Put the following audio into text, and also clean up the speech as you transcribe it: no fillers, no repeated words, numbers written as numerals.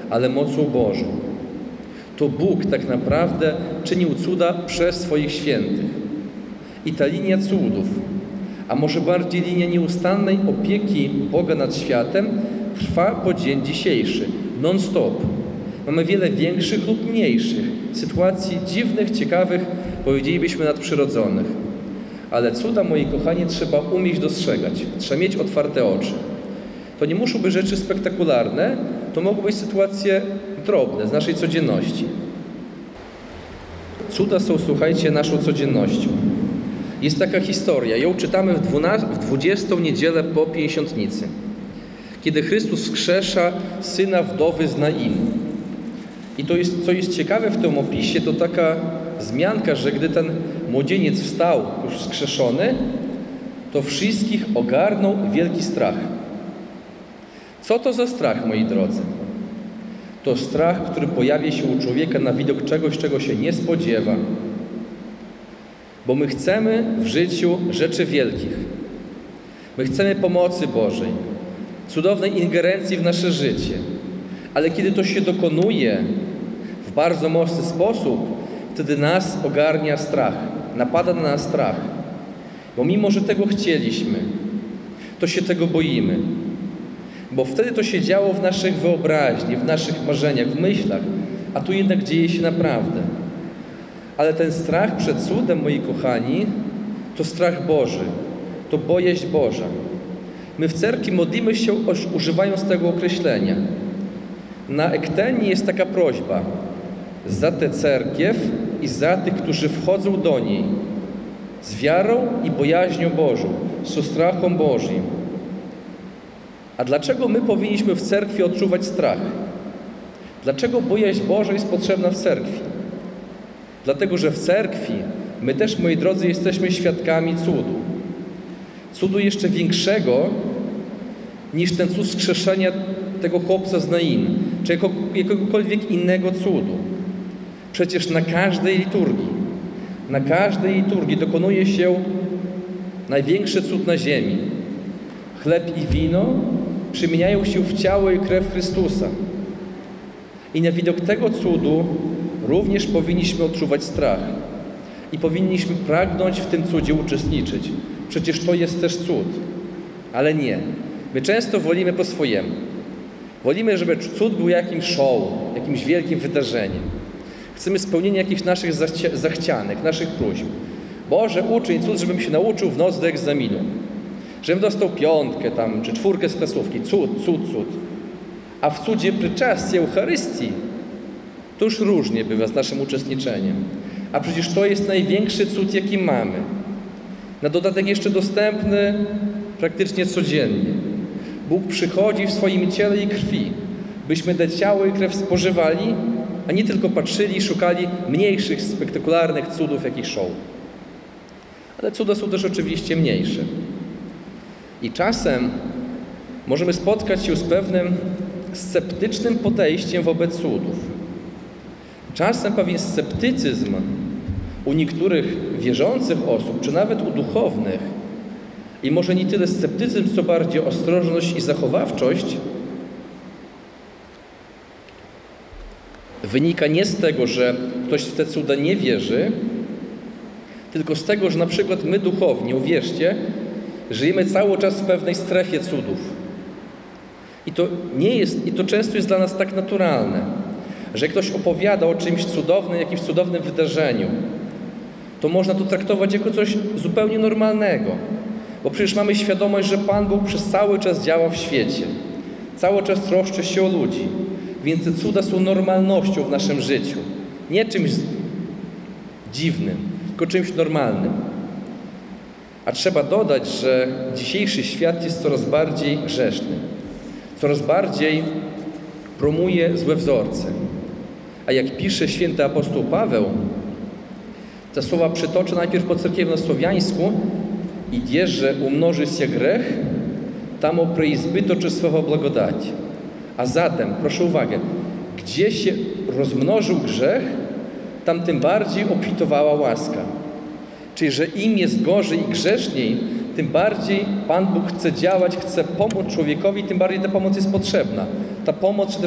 ale mocą Bożą. To Bóg tak naprawdę czynił cuda przez swoich świętych. I ta linia cudów, a może bardziej linia nieustannej opieki Boga nad światem, trwa po dzień dzisiejszy, non-stop. Mamy wiele większych lub mniejszych sytuacji dziwnych, ciekawych, powiedzielibyśmy nadprzyrodzonych. Ale cuda, moi kochani, trzeba umieć dostrzegać. Trzeba mieć otwarte oczy. To nie muszą być rzeczy spektakularne, to mogą być sytuacje drobne z naszej codzienności. Cuda są, słuchajcie, naszą codziennością. Jest taka historia, ją czytamy w 20. niedzielę po Pięćdziesiątnicy, kiedy Chrystus wskrzesza syna wdowy z Nain. I to jest, co jest ciekawe w tym opisie, to taka wzmianka, że gdy ten młodzieniec wstał, już wskrzeszony, to wszystkich ogarnął wielki strach. Co to za strach, moi drodzy? To strach, który pojawia się u człowieka na widok czegoś, czego się nie spodziewa. Bo my chcemy w życiu rzeczy wielkich. My chcemy pomocy Bożej, cudownej ingerencji w nasze życie. Ale kiedy to się dokonuje w bardzo mocny sposób, wtedy nas ogarnia strach, napada na nas strach. Bo mimo, że tego chcieliśmy, to się tego boimy. Bo wtedy to się działo w naszych wyobraźni, w naszych marzeniach, w myślach, a tu jednak dzieje się naprawdę. Ale ten strach przed cudem, moi kochani, to strach Boży, to bojaźń Boża. My w cerkwi modlimy się, używając tego określenia. Na Ektenii jest taka prośba: za tę cerkiew i za tych, którzy wchodzą do niej, z wiarą i bojaźnią Bożą, z strachem Bożym. A dlaczego my powinniśmy w cerkwi odczuwać strach? Dlaczego bojaźń Boża jest potrzebna w cerkwi? Dlatego, że w cerkwi my też, moi drodzy, jesteśmy świadkami cudu. Cudu jeszcze większego niż ten cud wskrzeszenia tego chłopca z Nain, czy jakiegokolwiek innego cudu. Przecież na każdej liturgii dokonuje się największy cud na ziemi. Chleb i wino przemieniają się w ciało i krew Chrystusa. I na widok tego cudu również powinniśmy odczuwać strach. I powinniśmy pragnąć w tym cudzie uczestniczyć. Przecież to jest też cud. Ale nie. My często wolimy po swojemu. Wolimy, żeby cud był jakimś show, jakimś wielkim wydarzeniem. Chcemy spełnienia jakichś naszych zachcianek, naszych próśb. Boże, uczyń cud, żebym się nauczył w noc do egzaminu. Żebym dostał 5 tam, czy 4 z klasówki. Cud. A w cudzie pryczastie Eucharystii to już różnie bywa z naszym uczestniczeniem. A przecież to jest największy cud, jaki mamy. Na dodatek jeszcze dostępny praktycznie codziennie. Bóg przychodzi w swoim ciele i krwi, byśmy te ciało i krew spożywali, a nie tylko patrzyli i szukali mniejszych, spektakularnych cudów, jakich show. Ale cuda są też oczywiście mniejsze. I czasem możemy spotkać się z pewnym sceptycznym podejściem wobec cudów. Czasem pewien sceptycyzm u niektórych wierzących osób, czy nawet u duchownych, i może nie tyle sceptycyzm, co bardziej ostrożność i zachowawczość, wynika nie z tego, że ktoś w te cuda nie wierzy, tylko z tego, że na przykład my duchowni, uwierzcie, żyjemy cały czas w pewnej strefie cudów. I to często jest dla nas tak naturalne, że ktoś opowiada o czymś cudownym, jakimś cudownym wydarzeniu, to można to traktować jako coś zupełnie normalnego. Bo przecież mamy świadomość, że Pan Bóg przez cały czas działa w świecie. Cały czas troszczy się o ludzi. Więc te cuda są normalnością w naszym życiu. Nie czymś dziwnym, tylko czymś normalnym. A trzeba dodać, że dzisiejszy świat jest coraz bardziej grzeszny. Coraz bardziej promuje złe wzorce. A jak pisze święty apostoł Paweł, te słowa przytoczę najpierw po cerkiewno-słowiańsku: i gdzieże umnoży się grzech, tam preizbytoczy słowo blagodać. A zatem, proszę uwagę, gdzie się rozmnożył grzech, tam tym bardziej obfitowała łaska. Czyli, że im jest gorzej i grzeszniej, tym bardziej Pan Bóg chce działać, chce pomóc człowiekowi, tym bardziej ta pomoc jest potrzebna. Ta pomoc, czy też